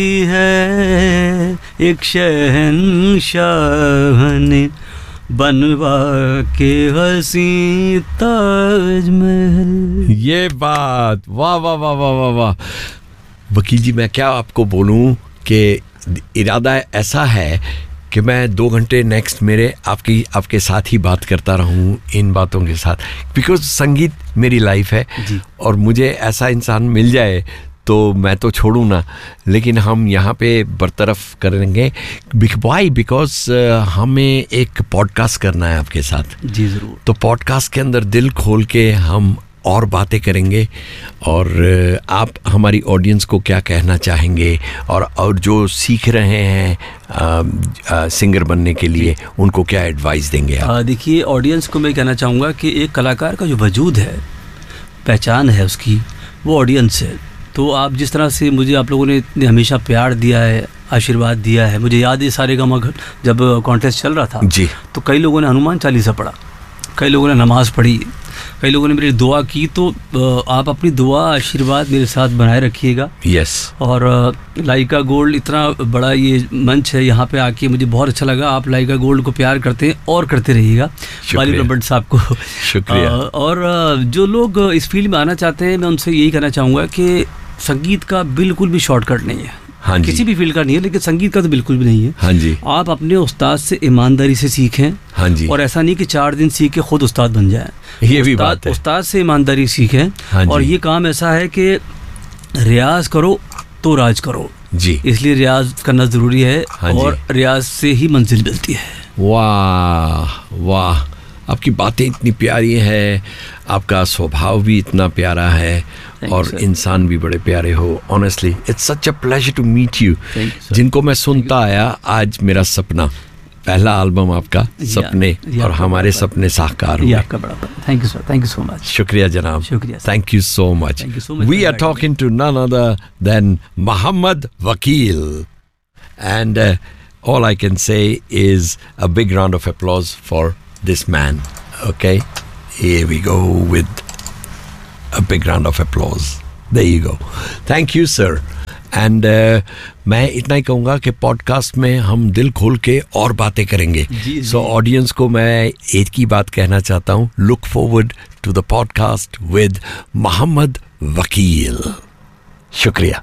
है एक शहंशाह ने बनवा के हसी ताजमहल। ये बात, वाह वाह वाह वाह वाह वाह। वकील जी, मैं क्या आपको बोलूं कि इरादा ऐसा है कि मैं 2 घंटे नेक्स्ट मेरे आपके साथ ही बात करता रहूं इन बातों के साथ, बिकॉज संगीत मेरी लाइफ है और मुझे ऐसा इंसान मिल जाए तो मैं तो छोड़ूं ना, लेकिन हम यहाँ पे बरतरफ करेंगे। वाई? बिकॉज हमें एक पॉडकास्ट करना है आपके साथ। जी ज़रूर। तो पॉडकास्ट के अंदर दिल खोल के हम और बातें करेंगे और आप हमारी ऑडियंस को क्या कहना चाहेंगे और जो सीख रहे हैं सिंगर बनने के लिए उनको क्या एडवाइस देंगे आप? देखिए, ऑडियंस को मैं कहना चाहूँगा कि एक कलाकार का जो वजूद है, पहचान है उसकी, वो ऑडियंस है। तो आप जिस तरह से मुझे आप लोगों ने हमेशा प्यार दिया है, आशीर्वाद दिया है, मुझे याद है सारेगामा जब कॉन्टेस्ट चल रहा था जी, तो कई लोगों ने हनुमान चालीसा पढ़ा, कई लोगों ने नमाज पढ़ी, कई लोगों ने मेरी दुआ की। तो आप अपनी दुआ आशीर्वाद मेरे साथ बनाए रखिएगा। यस। और लाइका गोल्ड इतना बड़ा ये मंच है, यहाँ पे आके मुझे बहुत अच्छा लगा। आप लाइका गोल्ड को प्यार करते हैं और करते रहिएगा। वाली ब्रह्मण्ड साहब को शुक्रिया। और जो लोग इस फील्ड में आना चाहते हैं, मैं उनसे यही कहना चाहूँगा कि संगीत का बिल्कुल भी शॉर्टकट नहीं है। हाँ जी। किसी भी फील्ड का नहीं है, लेकिन संगीत का तो बिल्कुल भी नहीं है। हाँ जी। आप अपने उस्ताद से ईमानदारी से सीखें। हाँ जी। और ऐसा नहीं कि 4 दिन सीख के खुद उस्ताद बन जाए। ये भी बात है। उस्ताद से ईमानदारी सीखें। हाँ, और ये काम ऐसा है कि रियाज करो तो राज करो जी, इसलिए रियाज करना जरूरी है। हाँ, और रियाज से ही मंजिल मिलती है। वाह वाह, आपकी बातें इतनी प्यारी है, आपका स्वभाव भी इतना प्यारा है और इंसान भी बड़े प्यारे हो। Honestly it's such a pleasure to meet you. जिनको मैं सुनता आया, आज मेरा सपना, पहला एल्बम आपका सपने, और हमारे सपने साकार हुए। आपका बड़ा thank you sir, thank you so much. शुक्रिया जनाब, शुक्रिया, thank you so much. We are talking to none other than Mohammad वकील, and all I can say is a big round of applause for this man. Okay, here we go with a big round of applause. There you go. Thank you sir. And मैं इतना ही कहूँगा कि podcast में हम दिल खोल के और बातें करेंगे। सो ऑडियंस को मैं एक ही बात कहना चाहता हूँ, look forward to the podcast with Mohammad वकील। शुक्रिया।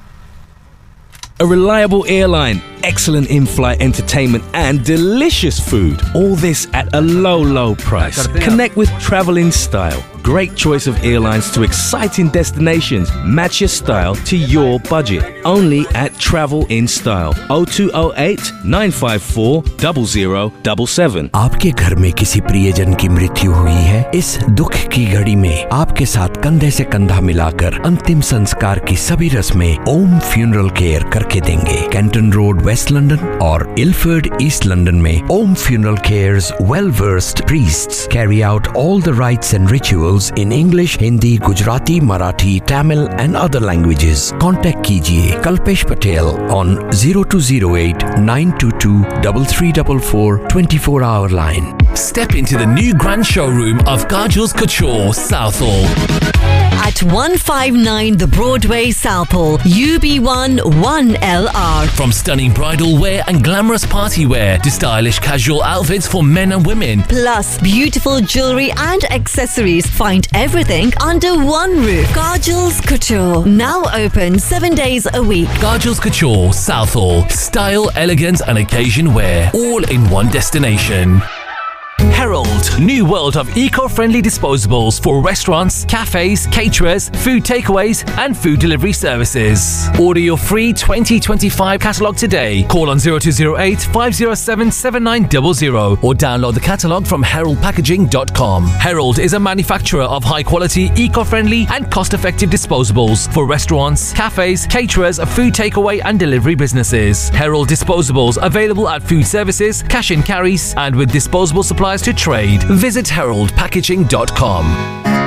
A reliable airline, excellent in-flight entertainment and delicious food. All this at a low price. Connect with Travel in Style. Great choice of airlines to exciting destinations. Match your style to your budget. Only at Travel in Style. 0208 954 0077. आपके घर में किसी प्रियजन की मृत्यु हुई है? इस दुख की घड़ी में आपके साथ कंधे से कंधा मिलाकर अंतिम संस्कार की सभी रस्में ओम फ्यूनरल केयर करके देंगे। कैंटन रोड, वेस्ट लंदन और इलफर्ड, ईस्ट लंदन में ओम funeral cares well-versed priests carry out all the rites and rituals in English, Hindi, Gujarati, Marathi, Tamil and other languages. Contact कीजिए Kalpesh Patel on 0208 922 3344 24-hour line. Step into the new grand showroom of Kajul's Couture, Southall. At 159 The Broadway, Southall, UB1 1LR. From stunning bridal wear and glamorous party wear to stylish casual outfits for men and women. Plus beautiful jewellery and accessories. Find everything under one roof. Kajul's Couture. Now open 7 days a week. Kajul's Couture, Southall. Style, elegance and occasion wear. All in one destination. Herald, new world of eco-friendly disposables for restaurants, cafes, caterers, food takeaways and food delivery services. Order your free 2025 catalogue today. Call on 0208 507 7900 or download the catalogue from heraldpackaging.com. Herald is a manufacturer of high-quality, eco-friendly and cost-effective disposables for restaurants, cafes, caterers, food takeaway and delivery businesses. Herald disposables available at food services, cash and carries and with disposable supplies to trade. Visit heraldpackaging.com.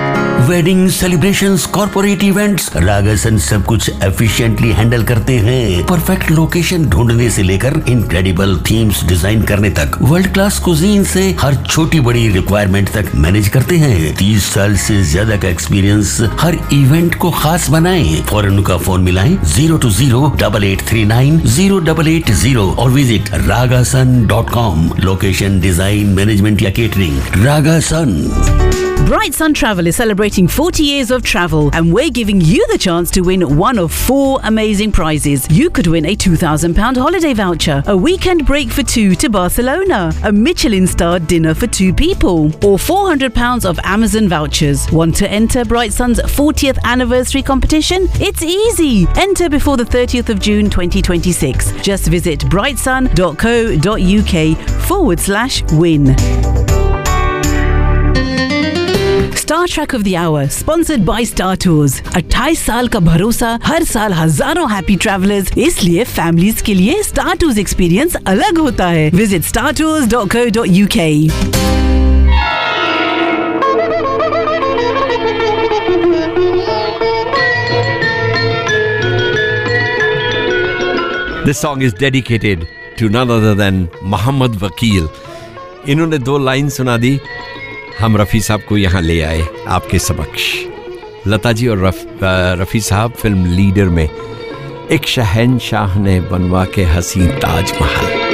Wedding celebrations, corporate events, रागासन सब कुछ efficiently handle करते हैं। Perfect location ढूंढने से लेकर incredible themes design करने तक, world class cuisine से हर छोटी बड़ी रिक्वायरमेंट तक मैनेज करते हैं। 30 साल से ज्यादा का एक्सपीरियंस हर इवेंट को खास बनाए। फौरन उनका फोन मिलाएं 020-8839-0880 और visit ragasun.com। Location, design, management या catering, रागासन। Bright Sun Travel is celebrating 40 years of travel, and we're giving you the chance to win one of 4 amazing prizes. You could win a £2,000 holiday voucher, a weekend break for 2 to Barcelona, a Michelin-starred dinner for 2 people, or £400 of Amazon vouchers. Want to enter Bright Sun's 40th anniversary competition? It's easy. Enter before the 30th of June 2026. Just visit brightsun.co.uk/win. Star Trek of the Hour, sponsored by Star Tours. 28 साल का भरोसा, हर साल हजारों happy travellers, इसलिए families के लिए Star Tours experience अलग होता है। Visit startours.co.uk. This song is dedicated to none other than Mohammad Vakil. इन्होंने 2 लाइन सुना दी, हम रफ़ी साहब को यहाँ ले आए आपके समक्ष। लता जी और रफ़ी साहब फिल्म लीडर में एक शहंशाह ने बनवा के हसीन ताजमहल।